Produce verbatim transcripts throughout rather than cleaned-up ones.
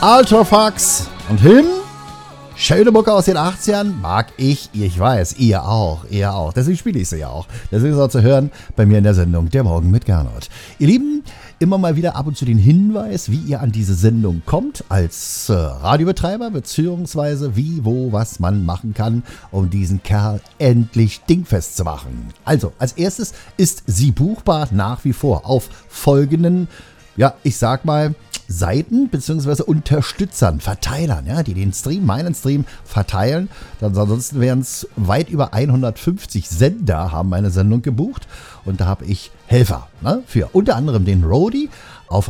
Ultrafax und Him. Schöne Mucke aus den achtzigern mag ich, ich weiß, ihr auch, ihr auch. Deswegen spiele ich sie ja auch. Deswegen ist auch zu hören bei mir in der Sendung Der Morgen mit Gernot. Ihr Lieben, immer mal wieder ab und zu den Hinweis, wie ihr an diese Sendung kommt als äh, Radiobetreiber, beziehungsweise wie, wo, was man machen kann, um diesen Kerl endlich dingfest zu machen. Also, als erstes ist sie buchbar nach wie vor auf folgenden, ja, ich sag mal, Seiten bzw. Unterstützern, Verteilern, ja, die den Stream, meinen Stream verteilen. Dann, ansonsten wären es weit über hundertfünfzig Sender, haben meine Sendung gebucht. Und da habe ich Helfer, ne, für unter anderem den Rody auf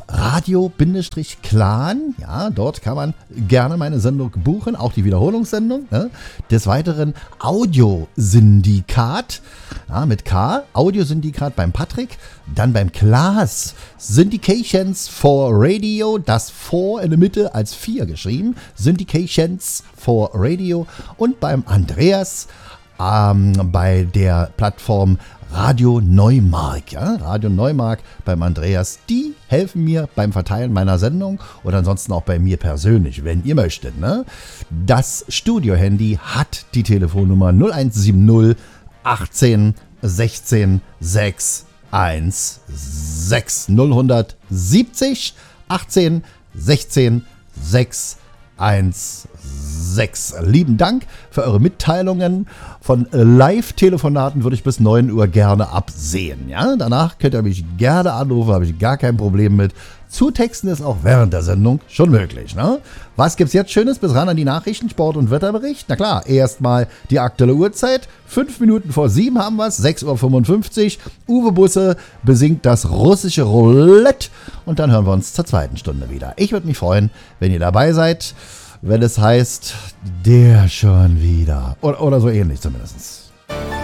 Radio-Clan. Ja, dort kann man gerne meine Sendung buchen, auch die Wiederholungssendung. Ne. Des Weiteren Audiosyndikat, ja, mit K, Audiosyndikat beim Patrick, dann beim Klaas, Syndications for Radio, das for in der Mitte als vier geschrieben, Syndications for Radio, und beim Andreas ähm, bei der Plattform Radio Neumark, ja, Radio Neumark beim Andreas, die helfen mir beim Verteilen meiner Sendung oder ansonsten auch bei mir persönlich, wenn ihr möchtet, ne? Das Studio-Handy hat die Telefonnummer null eins sieben null achtzehn sechzehn sechs eins sechs null siebzig achtzehn sechzehn sechs eins sechs. Lieben Dank für eure Mitteilungen. Von Live-Telefonaten würde ich bis neun Uhr gerne absehen. Ja? Danach könnt ihr mich gerne anrufen, habe ich gar kein Problem mit. Zutexten ist auch während der Sendung schon möglich. Ne? Was gibt's jetzt Schönes? Bis ran an die Nachrichten, Sport und Wetterbericht. Na klar, erstmal die aktuelle Uhrzeit. Fünf Minuten vor sieben haben wir es, sechs Uhr fünfundfünfzig. Uwe Busse besingt das russische Roulette. Und dann hören wir uns zur zweiten Stunde wieder. Ich würde mich freuen, wenn ihr dabei seid, wenn es heißt, der schon wieder. Oder, oder so ähnlich zumindest.